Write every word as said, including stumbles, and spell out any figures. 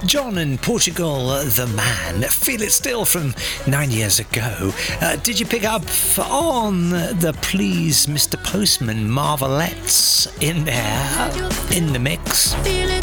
John in Portugal, The Man. Feel It Still from nine years ago. Uh, did you pick up on the Please Mister Postman Marvelettes in there, in the mix?